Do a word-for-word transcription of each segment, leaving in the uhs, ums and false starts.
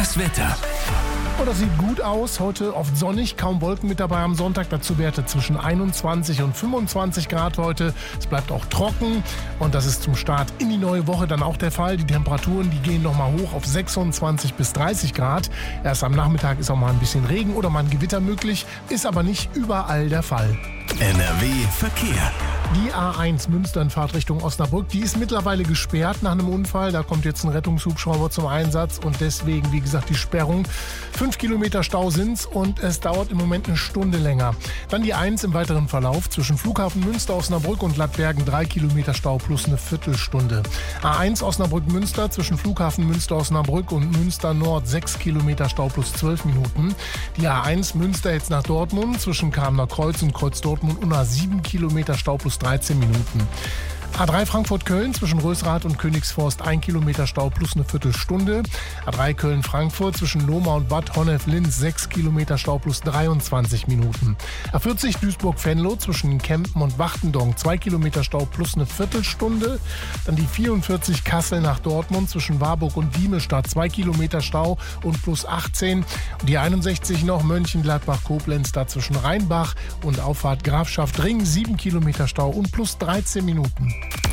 Das Wetter. Oh, das sieht gut aus. Heute oft sonnig, kaum Wolken mit dabei am Sonntag. Dazu Werte zwischen einundzwanzig und fünfundzwanzig Grad heute. Es bleibt auch trocken und das ist zum Start in die neue Woche dann auch der Fall. Die Temperaturen, die gehen nochmal hoch auf sechsundzwanzig bis dreißig Grad. Erst am Nachmittag ist auch mal ein bisschen Regen oder mal ein Gewitter möglich, ist aber nicht überall der Fall. N R W Verkehr. Die A eins Münster in Fahrtrichtung Osnabrück, die ist mittlerweile gesperrt nach einem Unfall. Da kommt jetzt ein Rettungshubschrauber zum Einsatz und deswegen, wie gesagt, die Sperrung. Fünf Kilometer Stau sind's und es dauert im Moment eine Stunde länger. Dann die eins im weiteren Verlauf zwischen Flughafen Münster, Osnabrück und Lattbergen, drei Kilometer Stau plus eine Viertelstunde. A eins Osnabrück-Münster zwischen Flughafen Münster, Osnabrück und Münster Nord, sechs Kilometer Stau plus zwölf Minuten. Die A eins Münster jetzt nach Dortmund zwischen Kamener Kreuz und Kreuz Dortmund und A sieben Kilometer Stau plus dreizehn Minuten. A drei Frankfurt-Köln zwischen Rösrath und Königsforst ein Kilometer Stau plus eine Viertelstunde. A drei Köln-Frankfurt zwischen Lohmar und Bad Honnef-Linz sechs Kilometer Stau plus dreiundzwanzig Minuten. A vierzig Duisburg-Venlo zwischen Kempen und Wachtendonk zwei Kilometer Stau plus eine Viertelstunde. Dann die vierundvierzig Kassel nach Dortmund zwischen Warburg und Diemelstadt zwei Kilometer Stau und plus achtzehn. Und die einundsechzig noch Mönchengladbach-Koblenz da zwischen Rheinbach und Auffahrt Grafschaft-Ring sieben Kilometer Stau und plus dreizehn Minuten.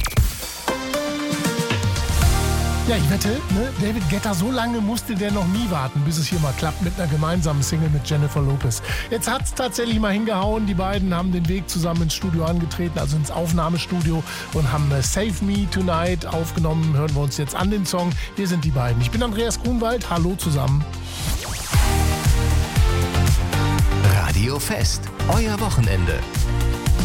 Ja, ich wette, ne, David Guetta, so lange musste der noch nie warten, bis es hier mal klappt mit einer gemeinsamen Single mit Jennifer Lopez. Jetzt hat es tatsächlich mal hingehauen. Die beiden haben den Weg zusammen ins Studio angetreten, also ins Aufnahmestudio und haben äh, Save Me Tonight aufgenommen. Hören wir uns jetzt an den Song. Hier sind die beiden. Ich bin Andreas Grunwald. Hallo zusammen. Radio Fest. Euer Wochenende.